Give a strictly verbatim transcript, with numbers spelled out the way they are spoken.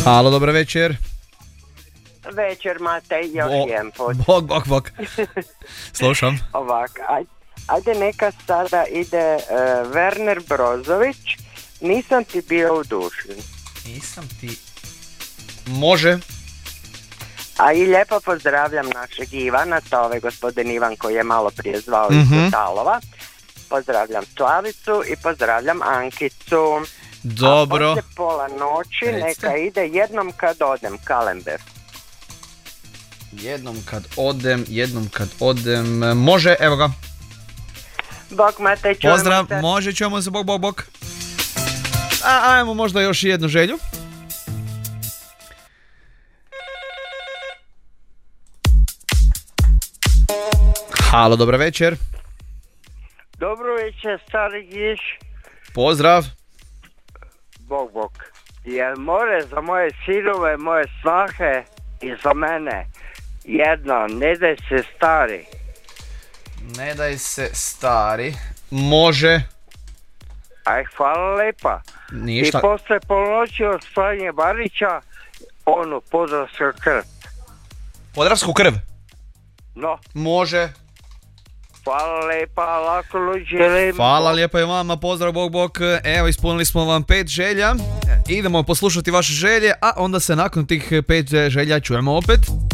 Halo, dobro večer. Večer, Matej, još Bo- jedan put. Bog, bog, bog. Slušam. Ovak, aj, ajde neka sada ide uh, Werner Brozović, nisam ti bio u duši. Nisam ti... Može. A i lijepo pozdravljam našeg Ivana, to ovaj gospodin Ivan koji je malo prije zvao iz Mhm. Talova. Pozdravljam Slavicu i pozdravljam Ankicu. Dobro. A poslije pola noći Recite. neka ide jednom kad odem, Kalember. Jednom kad odem, jednom kad odem... Može, evo ga. Bog, Matej, čujemo Pozdrav, se. može, čujemo se, bog, bog, bog. A, ajmo možda još jednu želju. Halo, dobro večer. Dobro večer, stari Giš. Pozdrav. Bog, bog. Jel more za moje sinove, moje snahe i za mene jedno, ne daj se stari. Ne daj se stari. Može. Aj, hvala lepa. Ništa. I posle polnoći od Franje Barića, onu podravsku krv. Podravsku krv. No, Može. hvala lepa, lako luđelim. Hvala lijepo i vama, pozdrav, bog, bog. Evo, ispunili smo vam pet želja. Idemo poslušati vaše želje, a onda se nakon tih pet želja čujemo opet.